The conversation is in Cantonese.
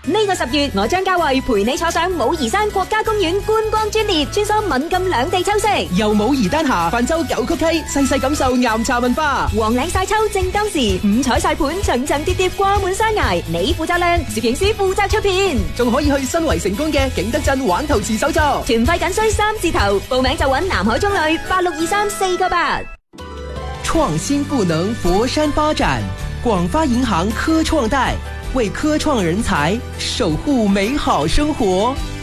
呢個10月，我張家慧陪你坐上武夷山國家公園觀光專列，穿梭閩贛兩地秋色， 由武夷丹霞泛舟九曲溪，細細感受岩茶文化。 黃嶺晒秋正當時，五彩晒盤層層疊疊掛滿山崖，你負責靚，攝影師負責出片， 仲可以去新圍成功嘅景德鎮玩陶瓷手作。 團費僅需3字頭，報名就揾南海中旅8623-498。 創新賦能佛山發展，廣發銀行科創貸，為科創人才守護美好生活。